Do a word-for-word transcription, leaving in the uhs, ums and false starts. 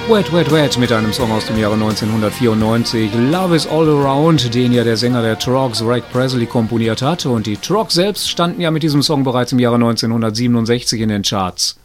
Wet, Wet, Wet mit einem Song aus dem Jahre neunzehnhundertvierundneunzig, Love is All Around, den ja der Sänger der Troggs, Ray Presley, komponiert hatte. Und die Troggs selbst standen ja mit diesem Song bereits im Jahre neunzehnhundertsiebenundsechzig in den Charts.